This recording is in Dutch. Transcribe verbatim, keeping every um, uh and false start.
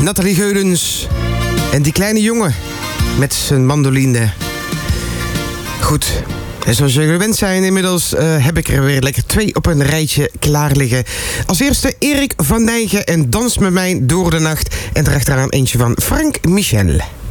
Nathalie Geulens. En die kleine jongen met zijn mandoline. Goed. En zoals jullie gewend zijn inmiddels uh, heb ik er weer lekker twee op een rijtje klaar liggen. Als eerste Erik van Nijgen en Dans met mij door de nacht. En erachteraan eentje van Frank Michel.